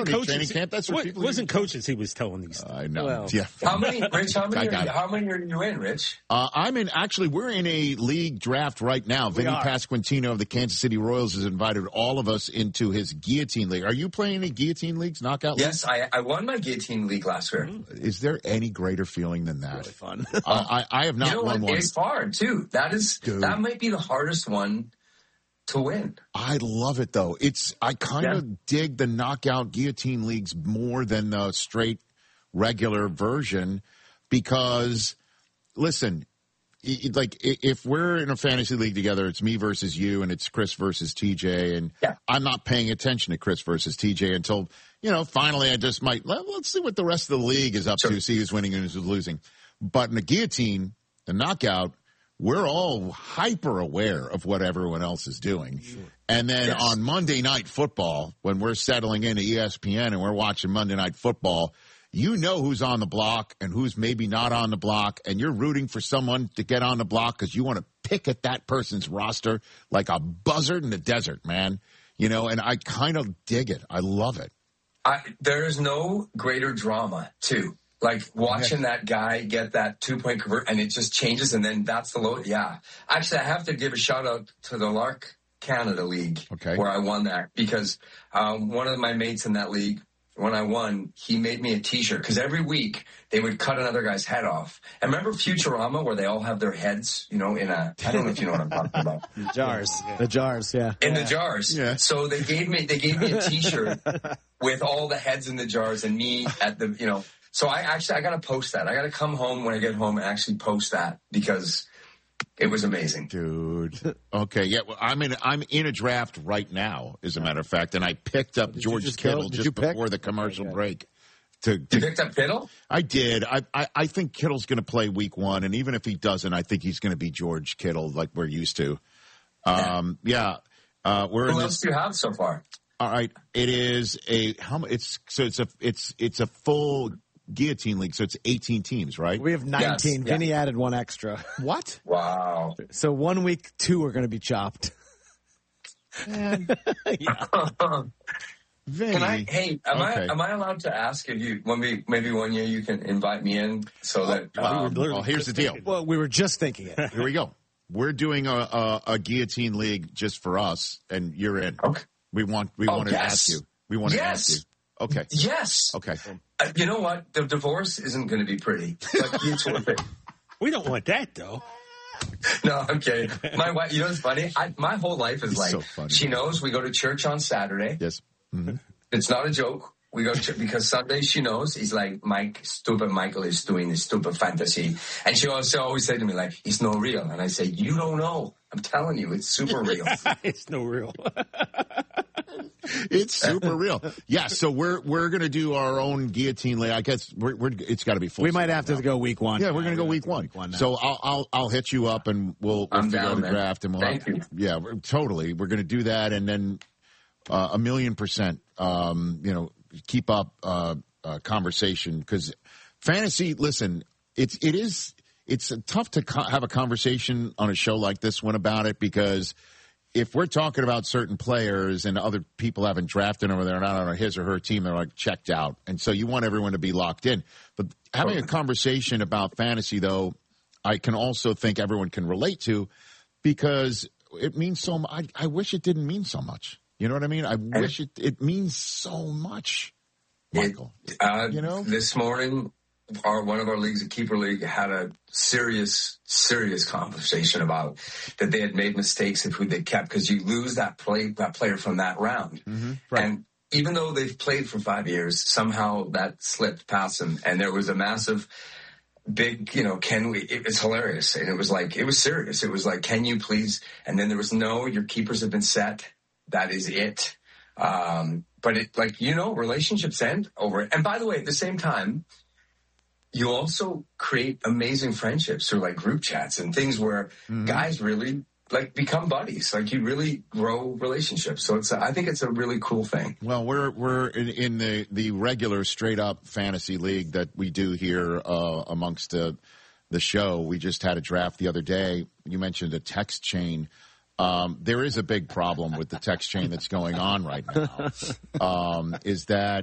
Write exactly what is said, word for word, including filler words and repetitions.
don't need coaches. training camp. That's for what, people. wasn't coaches he was telling these. Uh, I know. Well, yeah. How many, Rich? How many? I Are, got how many are you in, Rich? Uh, I'm in. Actually, we're in a league draft right now. Vinny are. Pasquantino of the Kansas City Royals has invited all of us into his guillotine league. Are you playing any guillotine leagues, knockout leagues? Yes, I, I won my guillotine league last year. Is there any greater feeling than that? really fun. uh, I, I have not You know won what? one. It's hard too. That is Dude. that might be the hardest one to win. I love it though. It's I kind of Yeah. dig the knockout guillotine leagues more than the straight regular version because listen, i- i- like i- if we're in a fantasy league together, it's me versus you and it's Chris versus T J and Yeah. I'm not paying attention to Chris versus T J until, you know, finally I just might let, let's see what the rest of the league is up Sure. to, see who's winning and who's losing. But in the guillotine, the knockout, we're all hyper aware of what everyone else is doing. Sure. And then Yes. on Monday Night Football, when we're settling into E S P N and we're watching Monday Night Football, you know who's on the block and who's maybe not on the block, and you're rooting for someone to get on the block because you want to pick at that person's roster like a buzzard in the desert, man. You know, and I kind of dig it. I love it. I, there is no greater drama too. Like watching that guy get that two point convert and it just changes and then that's the low. Yeah. Actually, I have to give a shout out to the Lark Canada League Okay. where I won that because um, one of my mates in that league, when I won, he made me a T-shirt because every week they would cut another guy's head off. And remember Futurama where they all have their heads, you know, in a, I don't know if you know what I'm talking about. The jars. The jars, yeah. In the jars. Yeah. So they gave me, they gave me a T-shirt with all the heads in the jars and me at the, you know, so I actually, I got to post that. I got to come home when I get home and actually post that because it was amazing. Dude. Okay, yeah, well, I'm in I'm in a draft right now, as a matter of fact, and I picked up Did you George just Kittle go? Did just you pick? before the commercial Okay. break. To, You to picked up Kittle? I did. I, I I think Kittle's going to play week one, and even if he doesn't, I think he's going to be George Kittle like we're used to. Um, yeah, uh, we're Who in else this. do you have so far? All right, it is a how mu- it's so it's a it's it's a full guillotine league, so it's eighteen teams, right? We have nineteen. Yes, yeah. Vinny added one extra. What? Wow. So one week, two are going to be chopped. Vinny. Can I? Hey, am Okay. I am I allowed to ask if you when we maybe one year you can invite me in so that Well, um, well, here's the deal. Well, we were just thinking it. Here we go. We're doing a, a, a guillotine league just for us, and you're in. Okay. We want we Oh, wanted to yes. ask you. We want to Yes. ask you. Okay. yes. Okay. Uh, you know what? The divorce isn't going to be pretty, but it's worth it. We don't want that, though. No, I'm kidding. My wife, you know what's funny? I, my whole life is It's like, so funny. she knows we go to church on Saturday. Yes. Mhm. It's not a joke. We go to church because Sunday she knows he's like, Mike, stupid Michael is doing this stupid fantasy. And she also always say to me like, it's no real. And I say, you don't know. I'm telling you, it's super real. It's no real. It's super real. Yeah. So we're we're gonna do our own guillotine league. I guess we're, we're it's got to be full. We might season have to now. go week one. Yeah, we're gonna go have week to one. now. So I'll I'll I'll hit you up and we'll, we'll I'm figure down, out a man. draft and we'll Thank you. Yeah, we're, totally. We're gonna do that and then uh, a million percent. Um, you know, keep up uh, uh, conversation because fantasy. Listen, it's it is it's tough to co- have a conversation on a show like this one about it because if we're talking about certain players and other people haven't drafted them or they're not on his or her team, they're like checked out. And so you want everyone to be locked in. But having a conversation about fantasy, though, I can also think everyone can relate to because it means so much. I, I wish it didn't mean so much. You know what I mean? I wish it, it means so much, Michael. It, uh, You know? This morning, our one of our leagues, a keeper league, had a serious, serious conversation about that they had made mistakes of who they kept because you lose that play that player from that round. Mm-hmm. Right. And even though they've played for five years, somehow that slipped past them, and there was a massive. Big, you know, can we, it was hilarious. And it was like, it was serious. It was like, can you please? And then there was no, your keepers have been set. That is it. Um, but it, like, you know, relationships end over it. And by the way, at the same time, you also create amazing friendships through like group chats and things where Mm-hmm. guys really like become buddies. Like you really grow relationships. So it's, a, I think it's a really cool thing. Well, we're we're in, in the, the regular straight up fantasy league that we do here uh, amongst the the show. We just had a draft the other day. You mentioned a text chain. Um, there is a big problem with the text chain that's going on right now. Um, is that